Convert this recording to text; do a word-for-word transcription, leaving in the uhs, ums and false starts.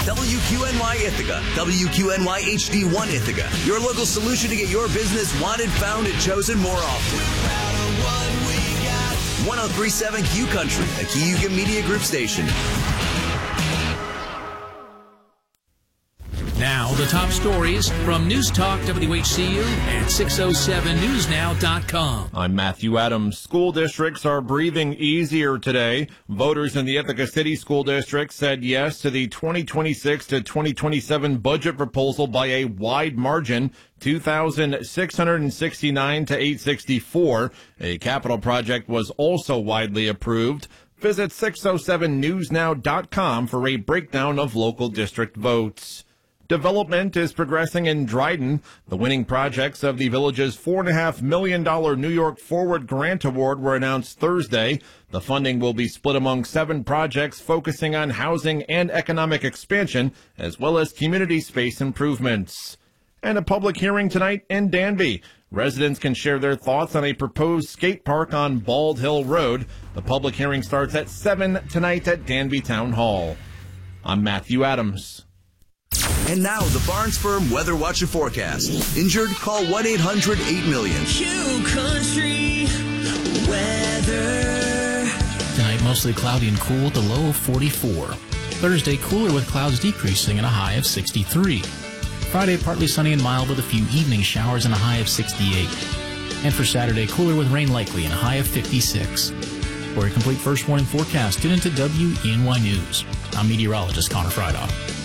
W Q N Y Ithaca, W Q N Y H D one Ithaca, your local solution to get your business wanted, found, and chosen more often. one oh three point seven Q Country, a Cayuga Media Group station. Now, the top stories from News Talk W H C U and six oh seven news now dot com. I'm Matthew Adams. School districts are breathing easier today. Voters in the Ithaca City School District said yes to the twenty twenty-six to twenty twenty-seven budget proposal by a wide margin, two thousand six hundred sixty-nine to eight sixty-four. A capital project was also widely approved. Visit six oh seven news now dot com for a breakdown of local district votes. Development is progressing in Dryden. The winning projects of the village's four point five million dollars New York Forward Grant Award were announced Thursday. The funding will be split among seven projects focusing on housing and economic expansion, as well as community space improvements. And a public hearing tonight in Danby. Residents can share their thoughts on a proposed skate park on Bald Hill Road. The public hearing starts at seven tonight at Danby Town Hall. I'm Matthew Adams. And now, the Barnes Firm Weather Watch and Forecast. Injured? Call one eight hundred eight million. Q Country Weather. Tonight, mostly cloudy and cool with a low of forty-four. Thursday, cooler with clouds decreasing and a high of sixty-three. Friday, partly sunny and mild with a few evening showers and a high of sixty-eight. And for Saturday, cooler with rain likely and a high of fifty-six. For a complete first warning forecast, tune into W E N Y News. I'm meteorologist Connor Friedhoff.